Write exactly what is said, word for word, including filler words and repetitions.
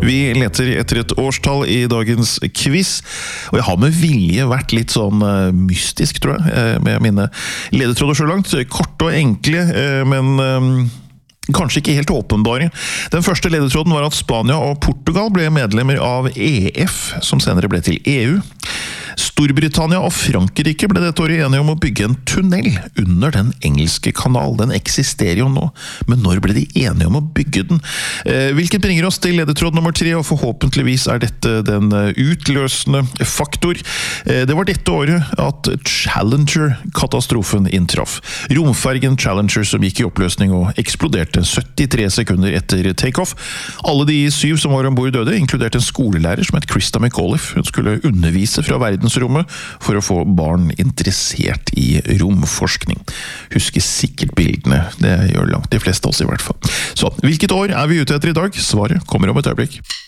Vi leter etter et årstall i dagens quiz, og jeg har med vilje vært litt sånn uh, mystisk, tror jeg, uh, med mine ledetråder så langt. Korte og enkle, uh, men um, kanskje ikke helt åpenbare. Den første ledetråden var at Spania og Portugal ble medlemmer av E F, som senere ble til E U. Storbritannia og Frankrike ble dette året enige om å bygge en tunnel under den engelske kanal. Den eksisterer jo nå, men når ble de enige om å bygge den? Eh, hvilket bringer oss til ledetråd nummer tre, og forhåpentligvis er dette den utløsende faktor. Eh, det var dette året at Challenger-katastrofen inntraff. Romfergen Challenger som gikk i oppløsning og eksploderte syttitre sekunder etter takeoff. Alle de syv som var ombord døde, inkludert en skolelærer som het Krista McAuliffe. Hun skulle undervise fra verdensrommet for å få barn interessert i romforskning. Husker sikkert bildene, det gjør langt de fleste av oss i hvert fall. Så, hvilket år er vi ute etter i dag? Svaret kommer om et øyeblikk.